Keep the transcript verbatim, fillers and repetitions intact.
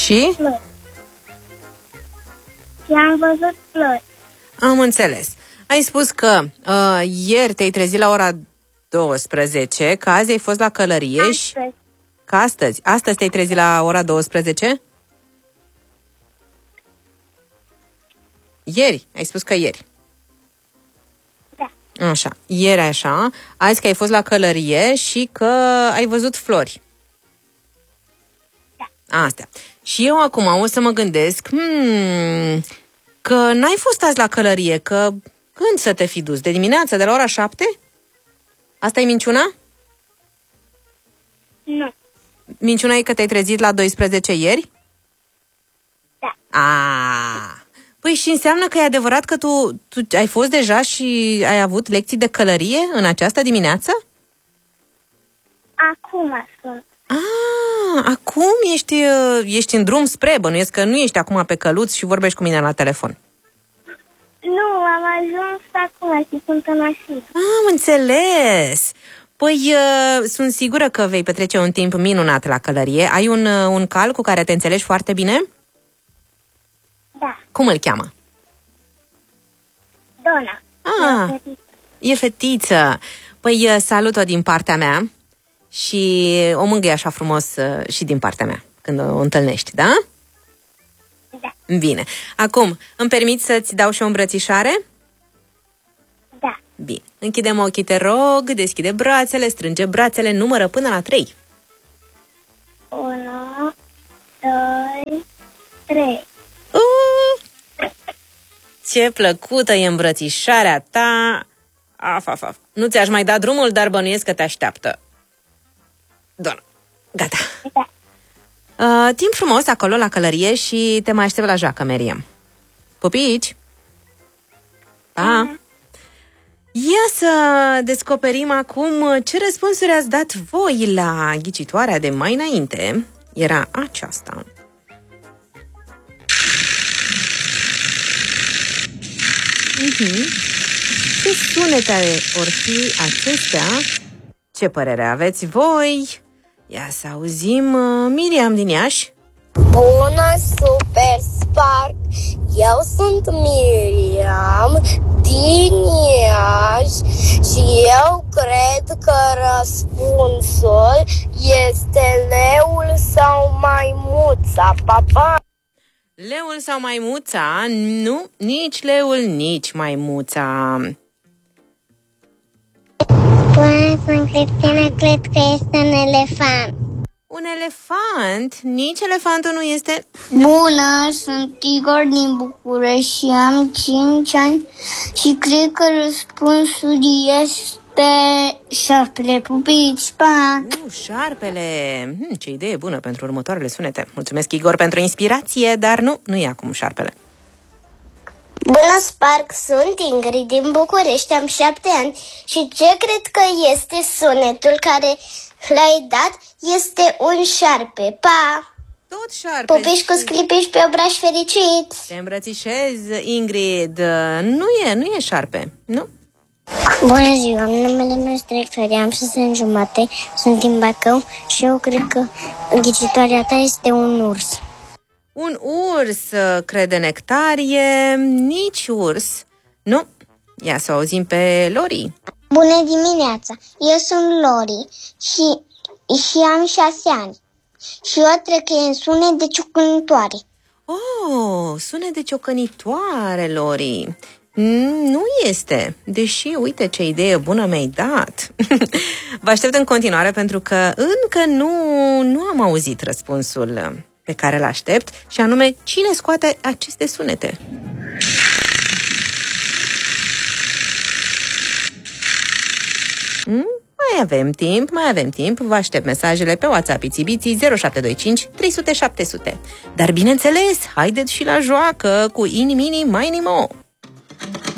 Și? Flori. Și am văzut flori. Am înțeles. Ai spus că uh, ieri te-ai trezit la ora douăsprezece, că azi ai fost la călărie. Astăzi. Și... Că astăzi. Astăzi te-ai trezit la ora douăsprezece? Ieri. Ai spus că ieri. Da. Așa. Ieri așa. Azi că ai fost la călărie și că ai văzut flori. Da. Astea. Și eu acum o să mă gândesc hmm, că n-ai fost azi la călărie, că când să te fi dus? De dimineață, de la ora șapte? Asta e minciuna? Nu. Minciuna e că te-ai trezit la douăsprezece ieri? Da. Ah. Păi și înseamnă că e adevărat că tu, tu ai fost deja și ai avut lecții de călărie în această dimineață? Acum sunt. Ah, acum ești, ești în drum spre, bănuiesc că nu ești acum pe căluț și vorbești cu mine la telefon. Nu, am ajuns acum și sunt în mașină. Am înțeles. Păi uh, sunt sigură că vei petrece un timp minunat la călărie. Ai un, uh, un cal cu care te înțelegi foarte bine? Da. Cum îl cheamă? Dona. Ah, e fetiță. Păi uh, salut-o din partea mea și o mângâie așa frumos uh, și din partea mea când o întâlnești, da? Da. Bine. Acum, îmi permiți să-ți dau și o îmbrățișare? Da. Bine. Închidem ochii, te rog, deschide brațele, strânge brațele, numără până la trei. Unu, doi, trei. Uh, ce plăcută e îmbrățișarea ta! Af, af, af. Nu ți-aș mai da drumul, dar bănuiesc că te așteaptă. Doamne, gata. Da. Uh, timp frumos acolo la călărie și te mai aștept la joacă, Miriam. Pupici! Pa! Ia să descoperim acum ce răspunsuri ați dat voi la ghicitoarea de mai înainte. Era aceasta. Uh-huh. Ce sunete or fi acestea? Ce părere aveți voi? Ia să auzim uh, Miriam din Iași. Bună, Super Spark! Eu sunt Miriam din Iași și eu cred că răspunsul este leul sau maimuța. Pa, pa! Leul sau maimuța? Nu, nici leul, nici maimuța. Bună, sunt Cristina, cred că este un elefant. Un elefant? Nici elefantul nu este. Bună, sunt Igor din București și am cinci ani și cred că răspunsul este șarpele. Pupici, pa! Nu, șarpele. Hm, ce idee bună pentru următoarele sunete. Mulțumesc, Igor, pentru inspirație, dar nu, nu e acum șarpele. Bună, Spark, sunt Ingrid din București, am șapte ani și ce cred că este sunetul care l-ai dat este un șarpe. Pa! Tot șarpe. Pupiși cu sclipiși pe obraj fericit! Te îmbrățișez, Ingrid. Nu e, nu e șarpe, nu? Bună ziua, numele meu este Victoria, am șase ani jumate, sunt din Bacău și eu cred că ghicitoarea ta este un urs. Un urs, crede Nectarie, nici urs. Nu, ia să o auzim pe Lori. Bună dimineața, eu sunt Lori și, și am șase ani și eu cred că e în sunet de ciocănitoare. Oh, sunet de ciocănitoare, Lori. Nu este, deși, uite ce idee bună mi-ai dat. Vă aștept în continuare pentru că încă nu, nu am auzit răspunsul pe care îl aștept și anume, cine scoate aceste sunete? Hmm? Mai avem timp, mai avem timp. Vă aștept mesajele pe WhatsApp Itibiții zero șapte doi cinci trei sute șapte sute. Dar bineînțeles, haideți și la joacă cu Ini Mini Mai Nimo.